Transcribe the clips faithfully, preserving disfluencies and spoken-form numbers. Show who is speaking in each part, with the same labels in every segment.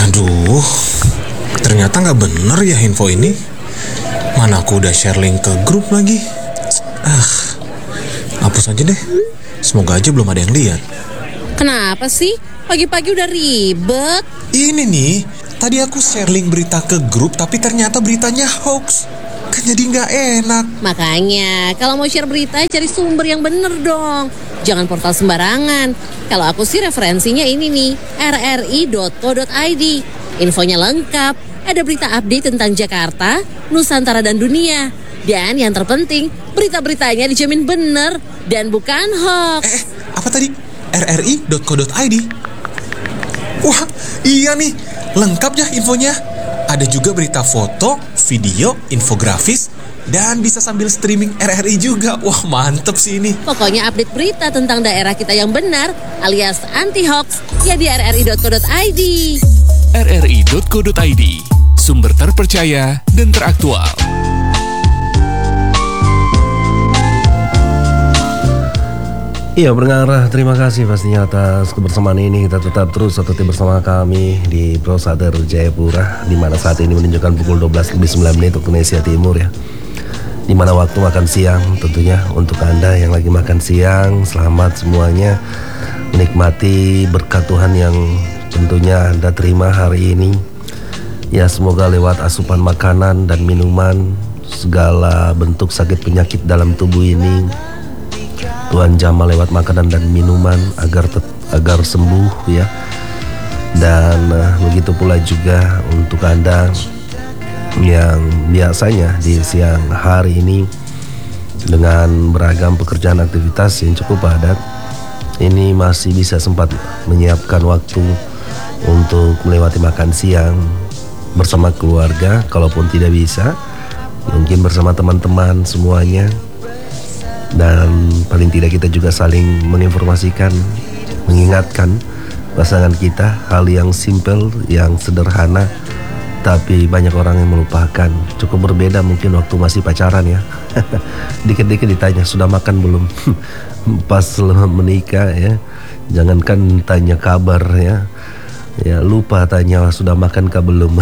Speaker 1: Aduh, ternyata nggak bener ya info ini. Mana aku udah share link ke grup lagi. Ah, hapus aja deh. Semoga aja belum ada yang lihat.
Speaker 2: Kenapa sih? Pagi-pagi udah ribet.
Speaker 1: Ini nih, tadi aku share link berita ke grup, tapi ternyata beritanya hoax. Kan jadi nggak enak.
Speaker 2: Makanya, kalau mau share berita, cari sumber yang bener dong. Jangan portal sembarangan. Kalau aku sih referensinya ini nih, r r i dot co dot i d. Infonya lengkap, ada berita update tentang Jakarta, Nusantara dan dunia. Dan yang terpenting, berita-beritanya dijamin bener dan bukan hoax.
Speaker 1: Eh, apa tadi? r r i dot co dot i d. Wah, iya nih, lengkap ya infonya. Ada juga berita foto, video, infografis, dan bisa sambil streaming R R I juga. Wah, mantep sih ini.
Speaker 2: Pokoknya update berita tentang daerah kita yang benar alias anti-hoax ya di r r i dot co dot i d.
Speaker 3: r r i dot co dot i d, sumber terpercaya dan teraktual.
Speaker 4: Iya, pendengar, terima kasih pastinya atas kebersamaan ini. Kita tetap terus tetap bersama kami di Prosader Jayapura, di mana saat ini menunjukkan pukul dua belas lebih sembilan menit waktu Indonesia Timur ya. Di mana waktu makan siang tentunya untuk Anda yang lagi makan siang, selamat semuanya menikmati berkat Tuhan yang tentunya Anda terima hari ini. Ya, semoga lewat asupan makanan dan minuman segala bentuk sakit penyakit dalam tubuh ini Tuhan jamah lewat makanan dan minuman agar tet- agar sembuh ya. Dan uh, begitu pula juga untuk Anda yang biasanya di siang hari ini dengan beragam pekerjaan aktivitas yang cukup padat, ini masih bisa sempat menyiapkan waktu untuk melewati makan siang bersama keluarga. Kalaupun tidak bisa, mungkin bersama teman-teman semuanya. Dan paling tidak kita juga saling menginformasikan, mengingatkan pasangan kita hal yang simple, yang sederhana, tapi banyak orang yang melupakan. Cukup berbeda mungkin waktu masih pacaran ya. Dikit-dikit ditanya sudah makan belum. Pas menikah ya, jangankan tanya kabar ya, ya lupa tanya sudah makan kah belum.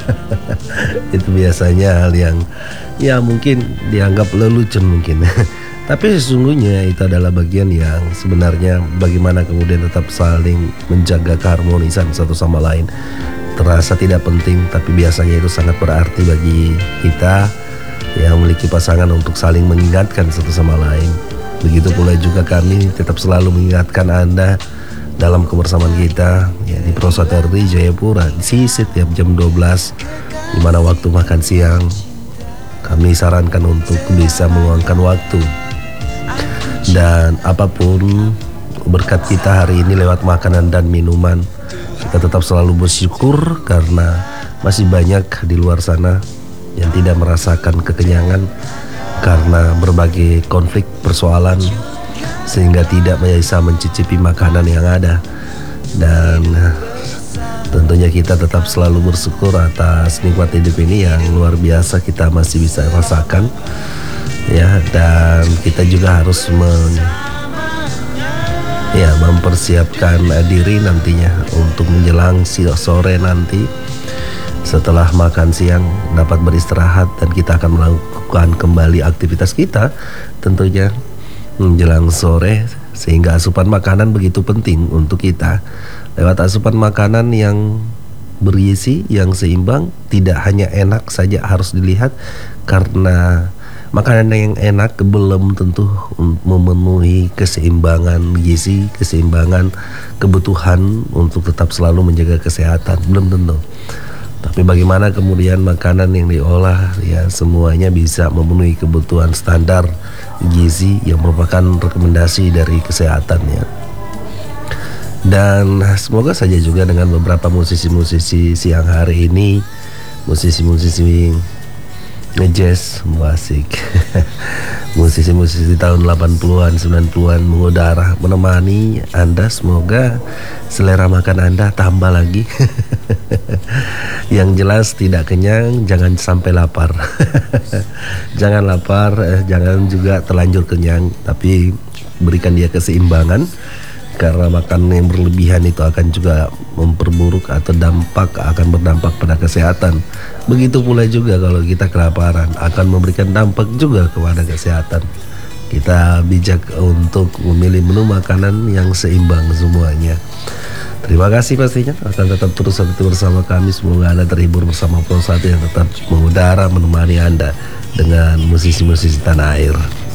Speaker 4: Itu biasanya hal yang ya mungkin dianggap lelucon mungkin. Tapi sesungguhnya itu adalah bagian yang sebenarnya bagaimana kemudian tetap saling menjaga keharmonisan satu sama lain. Terasa tidak penting, tapi biasanya itu sangat berarti bagi kita yang memiliki pasangan untuk saling mengingatkan satu sama lain. Begitu pula juga kami tetap selalu mengingatkan Anda dalam kebersamaan kita ya, di Prosader Jayapura di sisi tiap jam dua belas, di mana waktu makan siang kami sarankan untuk bisa meluangkan waktu. Dan apapun berkat kita hari ini lewat makanan dan minuman, kita tetap selalu bersyukur karena masih banyak di luar sana yang tidak merasakan kekenyangan karena berbagai konflik persoalan, sehingga tidak bisa mencicipi makanan yang ada. Dan tentunya kita tetap selalu bersyukur atas nikmat hidup ini yang luar biasa kita masih bisa rasakan ya. Dan kita juga harus men, ya, mempersiapkan diri nantinya untuk menjelang sore nanti setelah makan siang dapat beristirahat, dan kita akan melakukan kembali aktivitas kita tentunya menjelang sore, sehingga asupan makanan begitu penting untuk kita. Lewat asupan makanan yang bergizi, yang seimbang, tidak hanya enak saja harus dilihat, karena makanan yang enak belum tentu memenuhi keseimbangan gizi, keseimbangan kebutuhan untuk tetap selalu menjaga kesehatan, belum tentu. Tapi bagaimana kemudian makanan yang diolah ya semuanya bisa memenuhi kebutuhan standar gizi yang merupakan rekomendasi dari kesehatannya. Dan semoga saja juga dengan beberapa musisi-musisi siang hari ini, musisi-musisi ngejazz, musik musisi-musisi tahun delapan puluhan, sembilan puluhan mengudara menemani Anda. Semoga selera makan Anda tambah lagi. Yang jelas tidak kenyang, jangan sampai lapar. Jangan lapar, eh, jangan juga terlanjur kenyang, tapi berikan dia keseimbangan. karena makan yang berlebihan itu akan juga memperburuk atau dampak akan berdampak pada kesehatan. Begitu pula juga kalau kita kelaparan akan memberikan dampak juga kepada kesehatan. Kita bijak untuk memilih menu makanan yang seimbang semuanya. Terima kasih pastinya akan tetap terus aktif bersama kami. Semoga Anda terhibur bersama Pro satu yang tetap mengudara menemani Anda dengan musisi-musisi tanah air.